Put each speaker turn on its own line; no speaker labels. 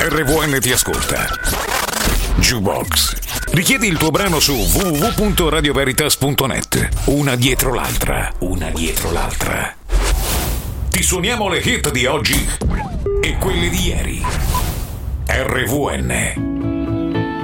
RVN ti ascolta. Jukebox. Richiedi il tuo brano su www.radioveritas.net. Una dietro l'altra. Ti suoniamo le hit di oggi e quelle di ieri. RVN.